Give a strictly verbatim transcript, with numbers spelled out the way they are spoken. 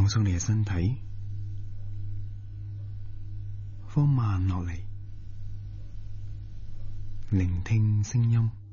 放鬆你嘅身體，放慢落嚟，聆聽聲音。